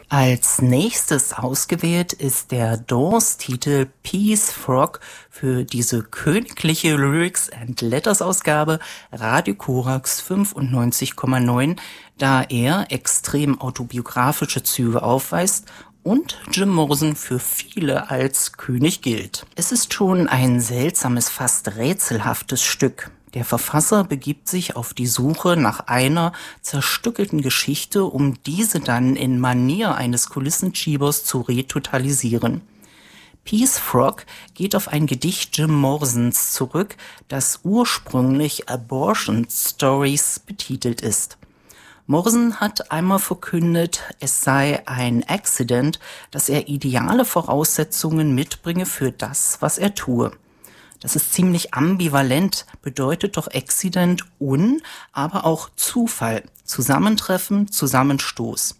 Als nächstes ausgewählt ist der Doors-Titel Peace Frog für diese königliche Lyrics and Letters Ausgabe Radio Korax 95,9, da er extrem autobiografische Züge aufweist und Jim Morrison für viele als König gilt. Es ist schon ein seltsames, fast rätselhaftes Stück. Der Verfasser begibt sich auf die Suche nach einer zerstückelten Geschichte, um diese dann in Manier eines Kulissenschiebers zu retotalisieren. Peace Frog geht auf ein Gedicht Jim Morrisons zurück, das ursprünglich Abortion Stories betitelt ist. Morrison hat einmal verkündet, es sei ein Accident, dass er ideale Voraussetzungen mitbringe für das, was er tue. Das ist ziemlich ambivalent, bedeutet doch Accident aber auch Zufall, Zusammentreffen, Zusammenstoß.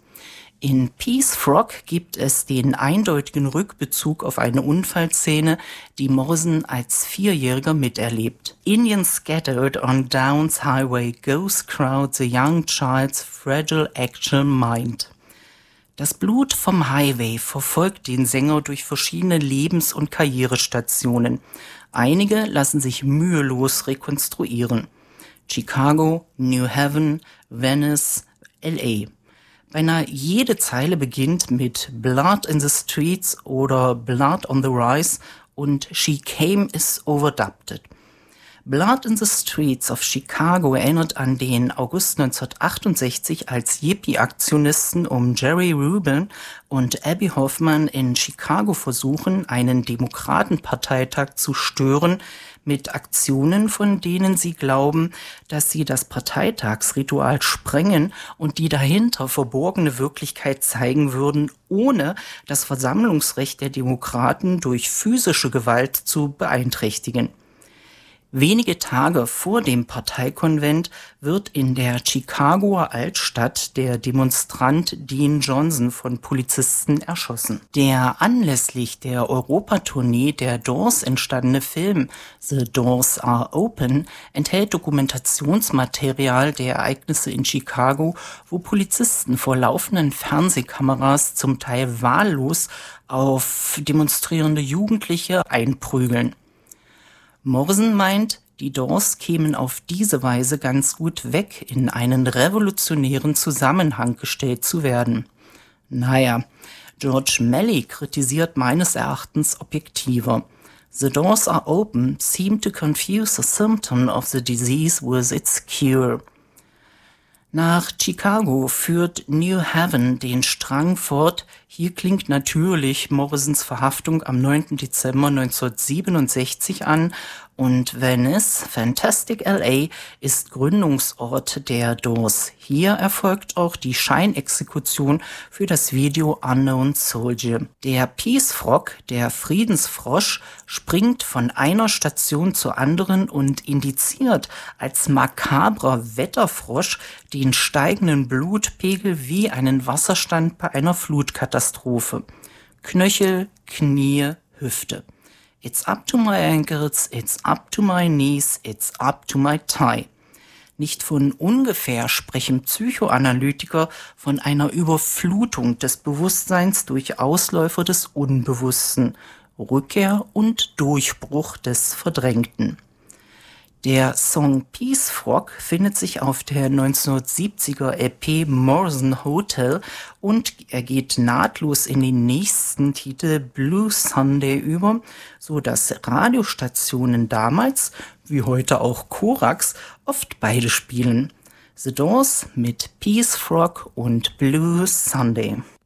In Peace Frog gibt es den eindeutigen Rückbezug auf eine Unfallszene, die Morrison als 4-Jähriger miterlebt. Indians scattered on Downs Highway, ghost crowd the young child's fragile actual mind. Das Blut vom Highway verfolgt den Sänger durch verschiedene Lebens- und Karrierestationen. Einige lassen sich mühelos rekonstruieren. Chicago, New Haven, Venice, L.A. Beinahe jede Zeile beginnt mit Blood in the Streets oder Blood on the Rise und She Came is overdubbed. Blood in the Streets of Chicago erinnert an den August 1968, als Hippie-Aktionisten um Jerry Rubin und Abby Hoffman in Chicago versuchen, einen Demokratenparteitag zu stören mit Aktionen, von denen sie glauben, dass sie das Parteitagsritual sprengen und die dahinter verborgene Wirklichkeit zeigen würden, ohne das Versammlungsrecht der Demokraten durch physische Gewalt zu beeinträchtigen. Wenige Tage vor dem Parteikonvent wird in der Chicagoer Altstadt der Demonstrant Dean Johnson von Polizisten erschossen. Der anlässlich der Europatournee der Doors entstandene Film The Doors Are Open enthält Dokumentationsmaterial der Ereignisse in Chicago, wo Polizisten vor laufenden Fernsehkameras zum Teil wahllos auf demonstrierende Jugendliche einprügeln. Morrison meint, die Doors kämen auf diese Weise ganz gut weg, in einen revolutionären Zusammenhang gestellt zu werden. Naja, George Melly kritisiert meines Erachtens objektiver. The doors are open seem to confuse the symptom of the disease with its cure. Nach Chicago führt New Haven den Strang fort. Hier klingt natürlich Morrisons Verhaftung am 9. Dezember 1967 an und Venice, Fantastic L.A., ist Gründungsort der Doors. Hier erfolgt auch die Scheinexekution für das Video Unknown Soldier. Der Peace Frog, der Friedensfrosch, springt von einer Station zur anderen und indiziert als makabrer Wetterfrosch den steigenden Blutpegel wie einen Wasserstand bei einer Flutkatastrophe. Knöchel, Knie, Hüfte. It's up to my ankles, it's up to my knees, it's up to my thigh. Nicht von ungefähr sprechen Psychoanalytiker von einer Überflutung des Bewusstseins durch Ausläufer des Unbewussten, Rückkehr und Durchbruch des Verdrängten. Der Song Peace Frog findet sich auf der 1970er LP Morrison Hotel und er geht nahtlos in den nächsten Titel Blue Sunday über, so dass Radiostationen damals, wie heute auch Korax, oft beide spielen. The Doors mit Peace Frog und Blue Sunday.